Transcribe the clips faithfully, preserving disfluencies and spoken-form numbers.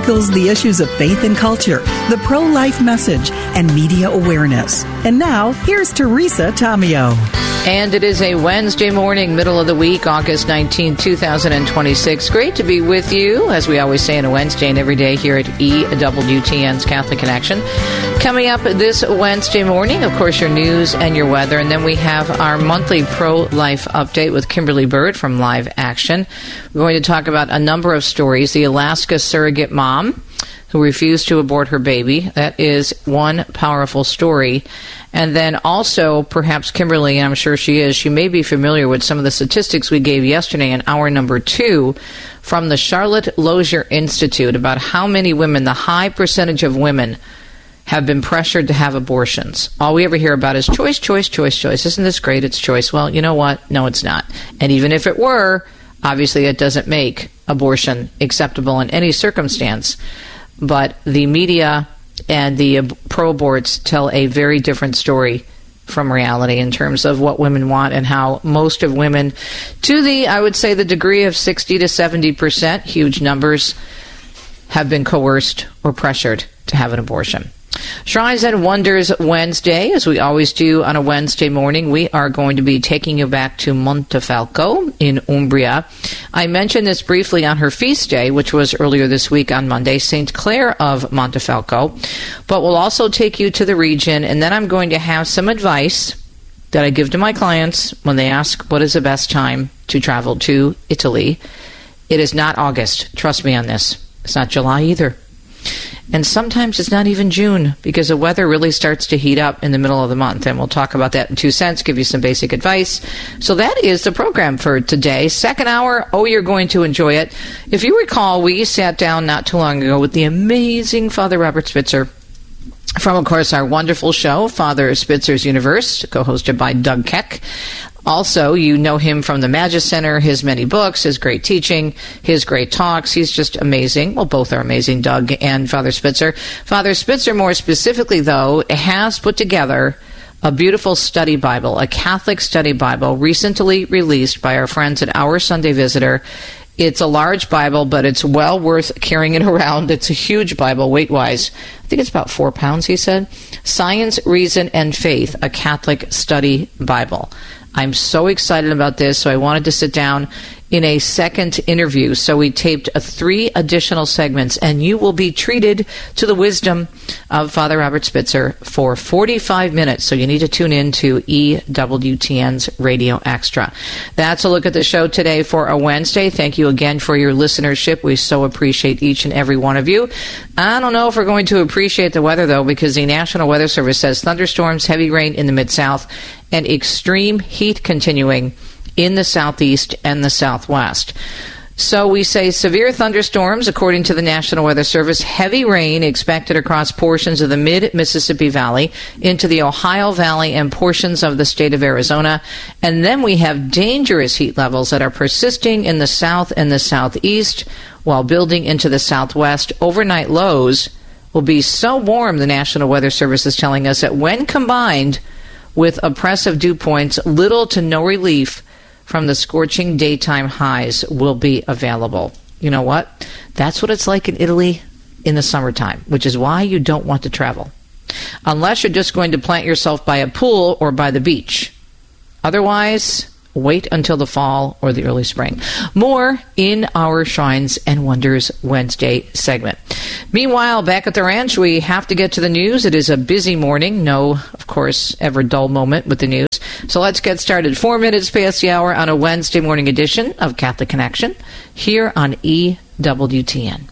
tackles the issues of faith and culture, the pro-life message, and media awareness. And now, here's Teresa Tomeo. And it is a Wednesday morning, middle of the week, August nineteenth, twenty twenty-six. Great to be with you, as we always say on a Wednesday and every day here at E W T N's Catholic Connection. Coming up this Wednesday morning, of course, your news and your weather. And then we have our monthly pro-life update with Kimberly Bird from Live Action. We're going to talk about a number of stories. The Alaska surrogate mom who refused to abort her baby. That is one powerful story. And then also, perhaps Kimberly, and I'm sure she is, she may be familiar with some of the statistics we gave yesterday in hour number two from the Charlotte Lozier Institute about how many women, the high percentage of women, have been pressured to have abortions. All we ever hear about is choice, choice, choice, choice. Isn't this great? It's choice. Well, you know what? No, it's not. And even if it were, obviously it doesn't make abortion acceptable in any circumstance. But the media and the pro-aborts tell a very different story from reality in terms of what women want and how most of women, to the, I would say, the degree of sixty to seventy percent, huge numbers, have been coerced or pressured to have an abortion. Shrines and Wonders Wednesday, as we always do on a Wednesday morning, we are going to be taking you back to Montefalco in Umbria. I mentioned this briefly on her feast day, which was earlier this week on Monday, Saint Clare of Montefalco, but we'll also take you to the region, and then I'm going to have some advice that I give to my clients when they ask what is the best time to travel to Italy. It is not August. Trust me on this. It's not July either. And sometimes it's not even June because the weather really starts to heat up in the middle of the month. And we'll talk about that in two cents, give you some basic advice. So that is the program for today. Second hour, oh, you're going to enjoy it. If you recall, we sat down not too long ago with the amazing Father Robert Spitzer from, of course, our wonderful show, Father Spitzer's Universe, co-hosted by Doug Keck. Also, you know him from the Magis Center, his many books, his great teaching, his great talks. He's just amazing. Well, both are amazing, Doug and Father Spitzer. Father Spitzer, more specifically, though, has put together a beautiful study Bible, a Catholic study Bible, recently released by our friends at Our Sunday Visitor. It's a large Bible, but it's well worth carrying it around. It's a huge Bible, weight-wise. I think it's about four pounds, he said. Science, Reason, and Faith, a Catholic study Bible. I'm so excited about this, so I wanted to sit down in a second interview. So we taped a three additional segments, and you will be treated to the wisdom of Father Robert Spitzer for forty-five minutes. So you need to tune in to E W T N's Radio Extra. That's a look at the show today for a Wednesday. Thank you again for your listenership. We so appreciate each and every one of you. I don't know if we're going to appreciate the weather, though, because the National Weather Service says thunderstorms, heavy rain in the Mid-South, and extreme heat continuing in the southeast and the southwest. So we say severe thunderstorms, according to the National Weather Service, heavy rain expected across portions of the mid-Mississippi Valley into the Ohio Valley and portions of the state of Arizona. And then we have dangerous heat levels that are persisting in the south and the southeast while building into the southwest. Overnight lows will be so warm, the National Weather Service is telling us, that when combined with oppressive dew points, little to no relief from the scorching daytime highs will be available. You know what? That's what it's like in Italy in the summertime, which is why you don't want to travel. Unless you're just going to plant yourself by a pool or by the beach. Otherwise, wait until the fall or the early spring. More in our Shrines and Wonders Wednesday segment. Meanwhile, back at the ranch, we have to get to the news. It is a busy morning. No, of course, ever dull moment with the news. So let's get started. Four minutes past the hour on a Wednesday morning edition of Catholic Connection here on E W T N.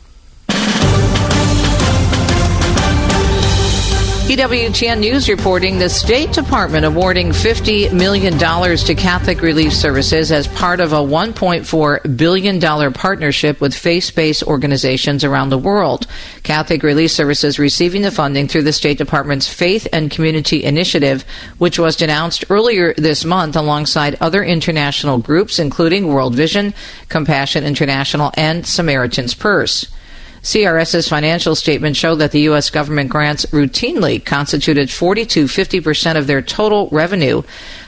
E W T N News reporting the State Department awarding fifty million dollars to Catholic Relief Services as part of a one point four billion dollars partnership with faith-based organizations around the world. Catholic Relief Services receiving the funding through the State Department's Faith and Community Initiative, which was announced earlier this month alongside other international groups, including World Vision, Compassion International, and Samaritan's Purse. CRS's financial statements show that the U S government grants routinely constituted forty to fifty percent of their total revenue.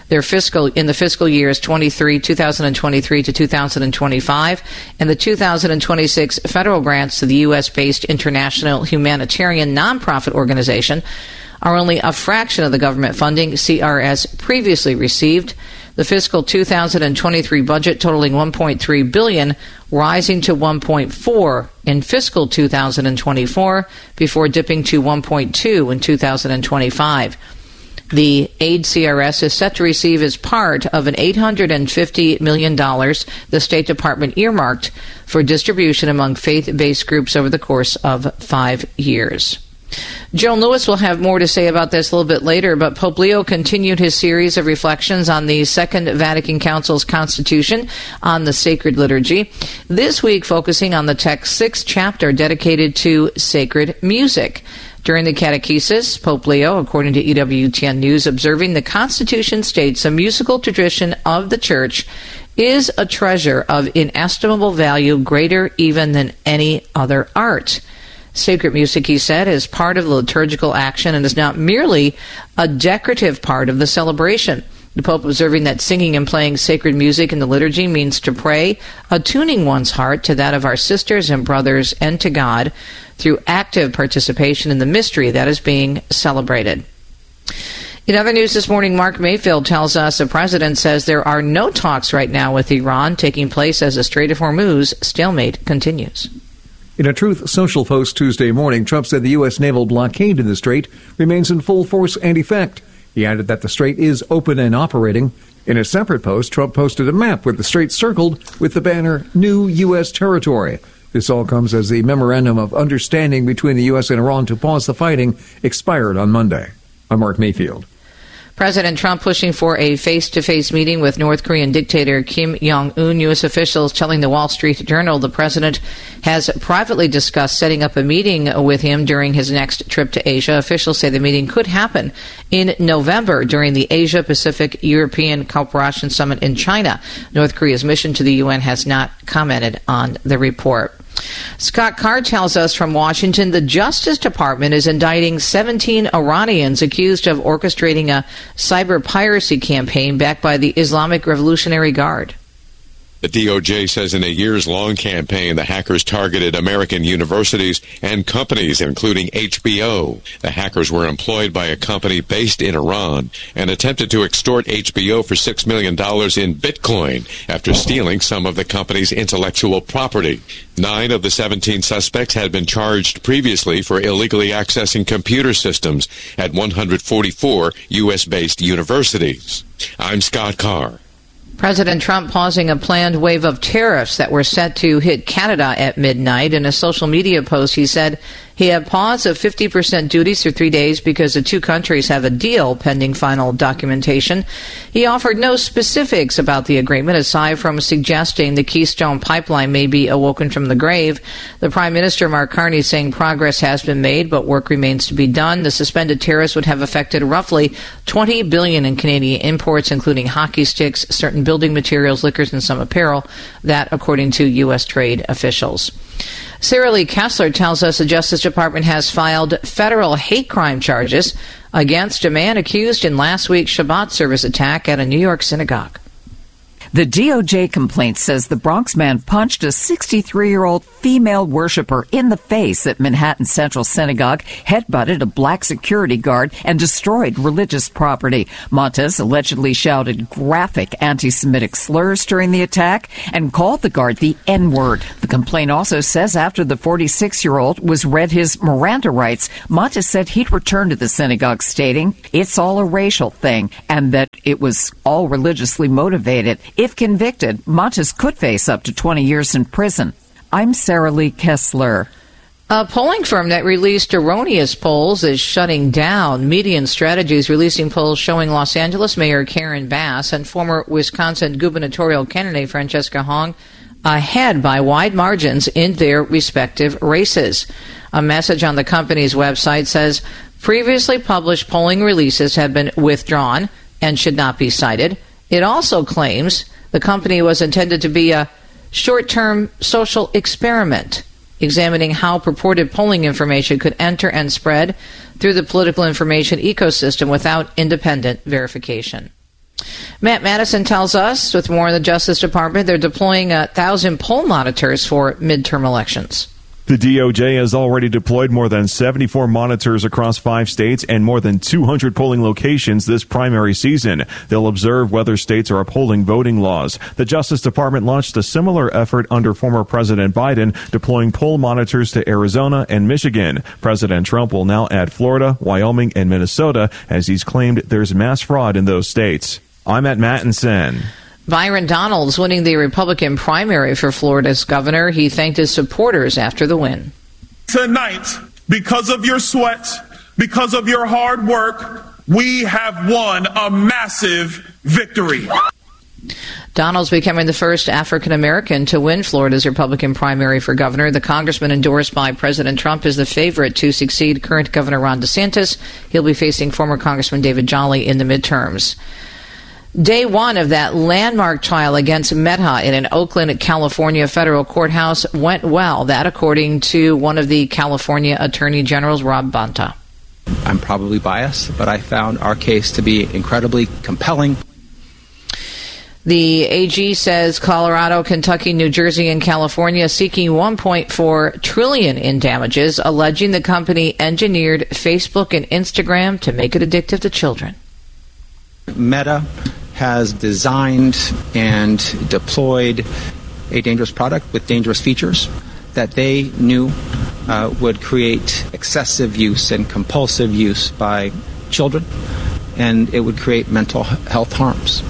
Their fiscal in the fiscal years twenty-three, twenty twenty-three to two thousand twenty-five, and the two thousand twenty-six federal grants to the U S-based International Humanitarian Nonprofit Organization are only a fraction of the government funding C R S previously received. The fiscal two thousand twenty-three budget totaling one point three billion dollars, rising to one point four in fiscal two thousand twenty-four before dipping to one point two in two thousand twenty-five. The aid C R S is set to receive as part of an eight hundred fifty million dollars the State Department earmarked for distribution among faith-based groups over the course of five years. Joan Lewis will have more to say about this a little bit later, but Pope Leo continued his series of reflections on the Second Vatican Council's Constitution on the Sacred Liturgy, this week focusing on the text's sixth chapter dedicated to sacred music. During the catechesis, Pope Leo, according to E W T N News, observing the Constitution states a musical tradition of the Church is a treasure of inestimable value, greater even than any other art. Sacred music, he said, is part of the liturgical action and is not merely a decorative part of the celebration. The Pope observing that singing and playing sacred music in the liturgy means to pray, attuning one's heart to that of our sisters and brothers and to God through active participation in the mystery that is being celebrated. In other news this morning, Mark Mayfield tells us the president says there are no talks right now with Iran taking place as the Strait of Hormuz stalemate continues. In a Truth Social post Tuesday morning, Trump said the U S naval blockade in the strait remains in full force and effect. He added that the strait is open and operating. In a separate post, Trump posted a map with the strait circled with the banner New U S Territory. This all comes as the memorandum of understanding between the U S and Iran to pause the fighting expired on Monday. I'm Mark Mayfield. President Trump pushing for a face-to-face meeting with North Korean dictator Kim Jong-un. U S officials telling the Wall Street Journal the president has privately discussed setting up a meeting with him during his next trip to Asia. Officials say the meeting could happen in November during the Asia-Pacific European Cooperation Summit in China. North Korea's mission to the U N has not commented on the report. Scott Carr tells us from Washington the Justice Department is indicting seventeen Iranians accused of orchestrating a cyber piracy campaign backed by the Islamic Revolutionary Guard. The D O J says in a years-long campaign, the hackers targeted American universities and companies, including H B O. The hackers were employed by a company based in Iran and attempted to extort H B O for six million dollars in Bitcoin after stealing some of the company's intellectual property. Nine of the seventeen suspects had been charged previously for illegally accessing computer systems at one hundred forty-four U S-based universities. I'm Scott Carr. President Trump pausing a planned wave of tariffs that were set to hit Canada at midnight. In a social media post, he said he had paused of fifty percent duties for three days because the two countries have a deal pending final documentation. He offered no specifics about the agreement aside from suggesting the Keystone Pipeline may be awoken from the grave. The Prime Minister, Mark Carney, saying progress has been made, but work remains to be done. The suspended tariffs would have affected roughly twenty billion dollars in Canadian imports, including hockey sticks, certain building materials, liquors, and some apparel. That, according to U S trade officials. Sarah Lee Kessler tells us the Justice Department has filed federal hate crime charges against a man accused in last week's Shabbat service attack at a New York synagogue. The D O J complaint says the Bronx man punched a sixty-three-year-old female worshiper in the face at Manhattan Central Synagogue, headbutted a black security guard, and destroyed religious property. Montes allegedly shouted graphic anti-Semitic slurs during the attack and called the guard the N-word. The complaint also says after the forty-six-year-old was read his Miranda rights, Montes said he'd return to the synagogue, stating it's all a racial thing and that it was all religiously motivated. If convicted, Montes could face up to twenty years in prison. I'm Sarah Lee Kessler. A polling firm that released erroneous polls is shutting down. Median Strategies releasing polls showing Los Angeles Mayor Karen Bass and former Wisconsin gubernatorial candidate Francesca Hong ahead by wide margins in their respective races. A message on the company's website says previously published polling releases have been withdrawn and should not be cited. It also claims the company was intended to be a short-term social experiment, examining how purported polling information could enter and spread through the political information ecosystem without independent verification. Matt Madison tells us, with more in the Justice Department, they're deploying a thousand poll monitors for midterm elections. The D O J has already deployed more than seventy-four monitors across five states and more than two hundred polling locations this primary season. They'll observe whether states are upholding voting laws. The Justice Department launched a similar effort under former President Biden, deploying poll monitors to Arizona and Michigan. President Trump will now add Florida, Wyoming, and Minnesota, as he's claimed there's mass fraud in those states. I'm at Mattinson. Byron Donalds winning the Republican primary for Florida's governor. He thanked his supporters after the win. Tonight, because of your sweat, because of your hard work, we have won a massive victory. Donalds becoming the first African-American to win Florida's Republican primary for governor. The congressman endorsed by President Trump is the favorite to succeed current Governor Ron DeSantis. He'll be facing former Congressman David Jolly in the midterms. Day one of that landmark trial against Meta in an Oakland, California federal courthouse went well. That according to one of the California Attorney Generals, Rob Bonta. I'm probably biased, but I found our case to be incredibly compelling. The A G says Colorado, Kentucky, New Jersey, and California seeking one point four trillion dollars in damages, alleging the company engineered Facebook and Instagram to make it addictive to children. Meta has designed and deployed a dangerous product with dangerous features that they knew uh, would create excessive use and compulsive use by children, and it would create mental health harms.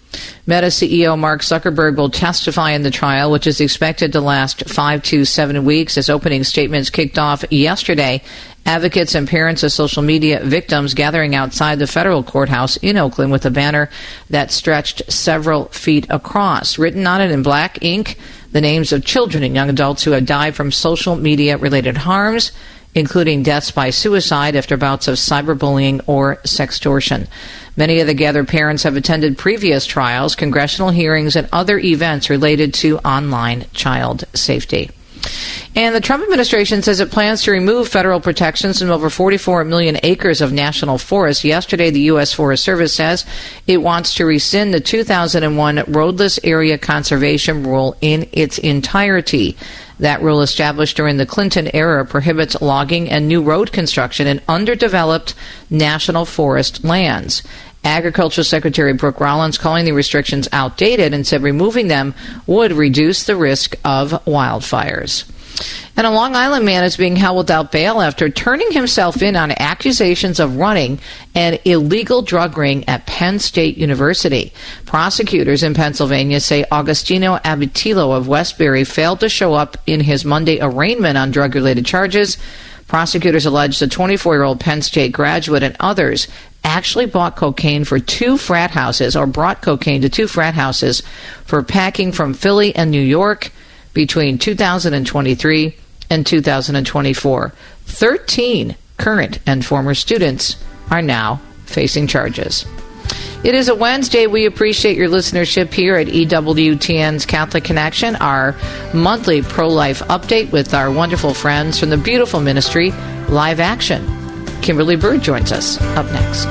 Meta C E O Mark Zuckerberg will testify in the trial, which is expected to last five to seven weeks. As opening statements kicked off yesterday, advocates and parents of social media victims gathering outside the federal courthouse in Oakland with a banner that stretched several feet across. Written on it in black ink, the names of children and young adults who have died from social media-related harms, including deaths by suicide after bouts of cyberbullying or sextortion. Many of the gathered parents have attended previous trials, congressional hearings, and other events related to online child safety. And the Trump administration says it plans to remove federal protections from over forty-four million acres of national forest. Yesterday, the U S Forest Service says it wants to rescind the two thousand one Roadless Area Conservation Rule in its entirety. That rule, established during the Clinton era, prohibits logging and new road construction in underdeveloped national forest lands. Agriculture Secretary Brooke Rollins calling the restrictions outdated and said removing them would reduce the risk of wildfires. And a Long Island man is being held without bail after turning himself in on accusations of running an illegal drug ring at Penn State University. Prosecutors in Pennsylvania say Augustino Abitillo of Westbury failed to show up in his Monday arraignment on drug-related charges. Prosecutors allege the twenty-four-year-old Penn State graduate and others actually bought cocaine for two frat houses, or brought cocaine to two frat houses for packing from Philly and New York between two thousand twenty-three and two thousand twenty-four. Thirteen current and former students are now facing charges. It is a Wednesday. We appreciate your listenership here at E W T N's Catholic Connection, our monthly pro-life update with our wonderful friends from the beautiful ministry, Live Action. Kimberly Bird joins us up next.